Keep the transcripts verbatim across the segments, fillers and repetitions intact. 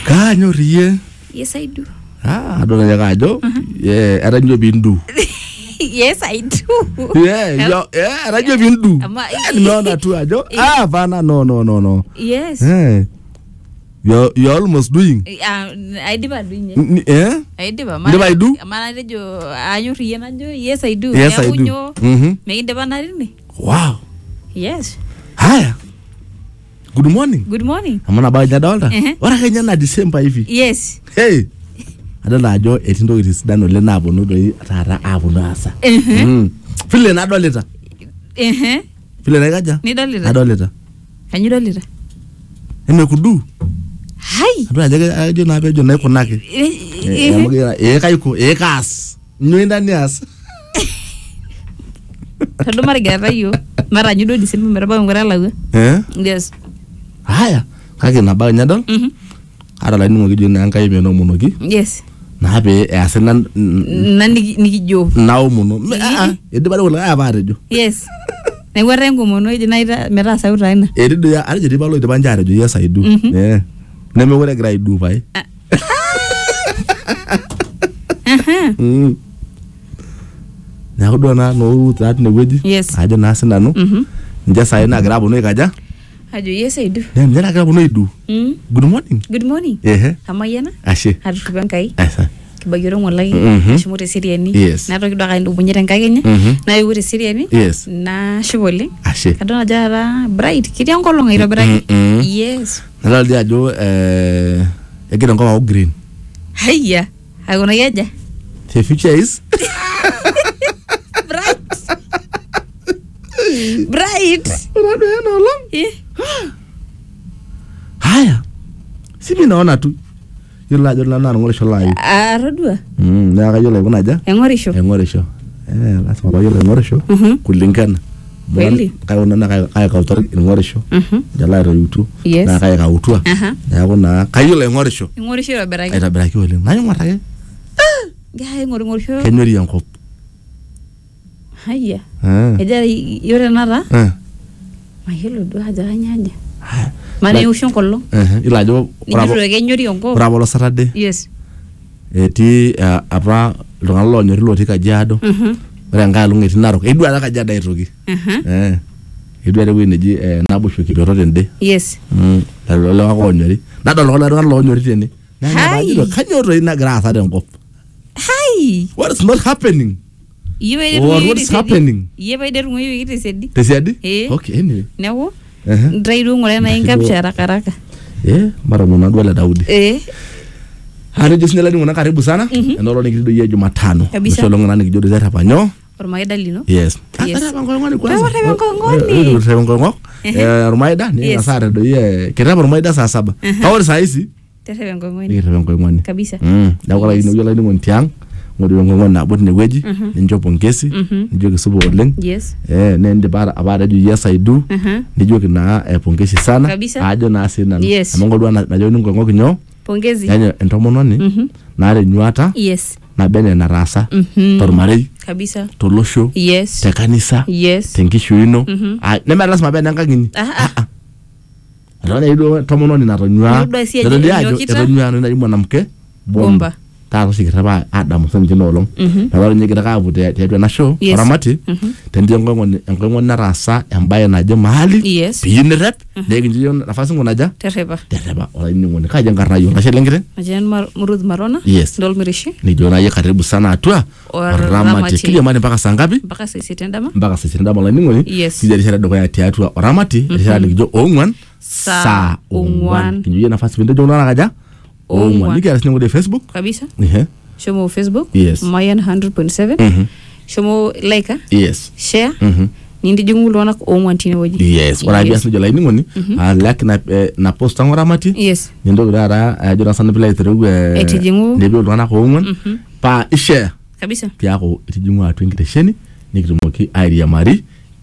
Kanyorie. Yes, I do. Ah, adona ya kajo. Yeah, era nyo bindu. Yes, I do. Yeah, yo, yeah, era nyo bindu. Nimeona tu ajo. Ah, bana, no, no, no, no. Yes. Yeah. You're, you're almost doing. Uh, I did not doing it. Yeah? I did. Did I do? Yes, I do. Yes, I do. Mm-hmm. Wow. Yes. Hi. Good morning. Good morning. I'm gonna buy that dollar. What are you at December? Yes. Hey. I don't know. It is done. No, no, no, no. Tara abu no asa. Hmm. Feel na dollar. Eh. Feel na kaja. Ni dollar. Dollar. Can you dollar? Ene kudu. Hi. Ado aja aja na bejo na ko nake. Eh. Eh kai ko eh kas. Nyenda ni as. Tado marigara yo. Mara nyudo December mara ba ngora lawa. Eh? Yes. Haya. Kage na ba nyadol? Mhm. Ara la ni mo gijo na ankai me no munogi. Yes. Na be asena nani nikijo. Na umuno. Ah, edi bado la abare jo. Yes. Na warengo mono edi naita mera sauta ina. Edi do ya ari jedi balo edi banjare jo. Yes, I do. Eh. Na me wore gra I do bai. Aha. Mm. Na ko do na no that ne wedi. Yes. Ajo na asena no. Mhm. Nja sai na grabo no kaja. Ajo yes I do. Nem jana grabo no idu. Mm. Good morning. Good morning. Eh. Amayana? Ashe. Hadu tubankai. Asa. Kibagiro ngolai. Shimure siriani. Yes. Na to kidoka ndo bunyere nkagenya. Na yure siriani. Yes. Na shibole. Ashe. Kadona jara bright. Kiri ngolonga ira bright. Yes. Na dia jo eh ekira ngoma green. Haya. Agona yaja. The future is bright. Bright. Rado yana long. Eh. Haya. Simi naona tu. Yola yola na ngorisho lai. Ah, rodua. Mm, na ka yola kunaja? Engorisho. Engorisho. Eh, lazima ba yola engorisho. Kulingana. Kweli. Kayo na kaya kaya ka utori engorisho. Mhm. Jala ro yutu. Na kaya ka utua. Aha. Na kuna kayo yola engorisho. Engorisho ro beraki. Era beraki wele. Na ngora ke. Ga engorisho. Kenyori yankop. Haya. Eja yore nara? Eh. Mahelo do haja nyaja. Mane ushon kollo. Eh, ila jo bravo. Ni ke nyori onko. Bravo lo sarade. Yes. Eti apa lo nyori lo tika jado. Mhm. Ora ngalo ngeti narok. Edu ala ka jada itoki. Mhm. Eh. Edu ala wene ji nabo shoki bero tende. Yes. Mm. Lo lo ko nyori. Na do lo lo nyori tene. Na na ba kanyoro ina grasa de ngop. Hi. What is not happening? You made it. What is happening? You made it when you get said. Te said? Eh. Okay, anyway. Nawo? Eh. Dry room ngora na incapture haraka haraka. Eh, mara mwana dwala Daudi. Eh. Hari jisnela ni mwana karibu sana. Ndolo ni kido ye Jumatano. Msolo ngana ni kido zeta panyo. Ormaida lino? Yes. Yes. Ata bango ngani kwanza. Ata bango ngani. Ata bango ngani. Eh, Ormaida ni asara do ye. Kiraba Ormaida saa saba. Hawa saa hizi? Ata bango ngani. Ata bango ngani. Kabisa. Mm. Ndakala ino yola ni ngontiang. Ngodi ngoni na bot ne weji. Njo pongesi. Njo kisubo oleng. Yes. Eh, nende bara abara ju yes I do. Njo kina pongesi sana. Ajo na asina. Yes. Amongo dwa na jo ngo kinyo. Pongezi. Yani entomononi. Na ale nyuata. Yes. Na bene na rasa. Tormarei. Kabisa. Tolosho. Yes. Te kanisa. Yes. Tenkishu ino. Ah, nema lazima bene ngangini. Ah ah. Rona ido tomononi na ronywa. Ndio ndio ronywa na mwanamke. Bomba. Taro sikiraba Adam so mjino olong. Na wale nyekira ka bute te na show oramati. Tendio ngongo ngongo na rasa ambaye naje mahali. Pini rep. Ndege njiyo nafasi ngonaja. Tereba. Tereba. Ola ni ngone kaja ngarna yo. Kashe lengire? Ajen Murud Marona. Yes. Ndol mirishi. Ni jona ye karibu sana atua. Oramati. Kile mane mpaka sangapi? Mpaka sisi tendama. Mpaka sisi tendama la ningoni. Yes. Kijari shara doko ya atua oramati. Shara nikijo ongwan. Sa ongwan. Kinjiyo nafasi pinde jona nakaja. Oh, mwandike ala sinungo de Facebook. Kabisa. Ihe. Shomo Facebook. Yes. Mayan one hundred point seven. Mhm. Shomo like. Yes. Share. Mhm. Nindi jungulo wana ko mwantine woji. Yes. Wala bias no jola ingoni. Ah like na na post ngora mati. Yes. Nindo dara jona sana play through eh. Etijingu. Ndebe wana ko ngwan. Pa share. Kabisa. Pia ko etijingu atu ngitesheni nikitomoki area mari.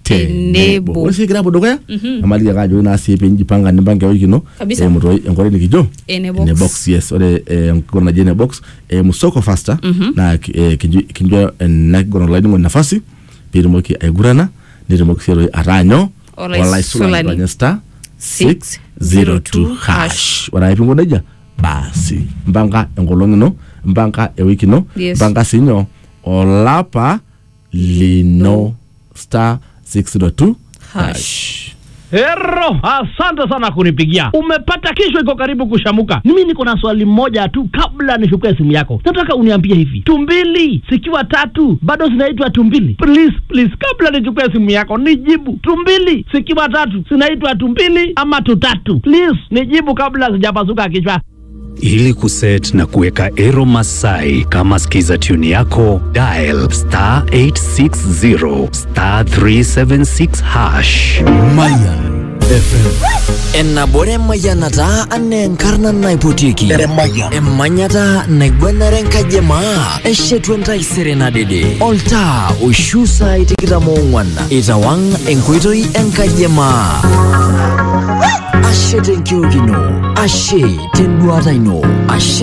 Tenebo. Wasi kira bodo kaya? Amali ya jo na sipe njipanga nimbange wikino. Kabisa. E mutoi enkore nikijo. Ene box. Ene box yes. Ore enkore na jene box. E musoko faster. Na kinjo na gono laini mwana nafasi. Piri moki aigurana. Niri moki siro aranyo. Wala isula ni star. six zero two hash. Wana ipi ngoneja. basi mpanga enkolong ino mpanga ewiki ino yes. mpanga sinyo olapa lino star six zero two hash. Hero, asante sana kunipigia. Umepata kesho iko karibu kushamuka. Mimi niko na swali moja tu kabla nishukue simu yako. Nataka uniambie hivi. Tumbili zikiwa tatu bado zinaitwa tumbili? Please, please kabla nishukue simu yako nijibu. Tumbili zikiwa tatu zinaitwa tumbili ama tutatu? Please nijibu kabla sijapasuka kichwa. Ili kuset na kuweka Ero Masai kama skiza tune yako, dial star eight six zero star three seven six hash. Mayan F M. Enna bore mayanata ane nkarna naipotiki. Emanyata naigwenarenka jema. Eshe tuentai serena dede. Olta ushusa itikita muungwana. Itawang enkuitoi enka jema. Ashe tenkyo gino. Ashe tenduata ino. Ashe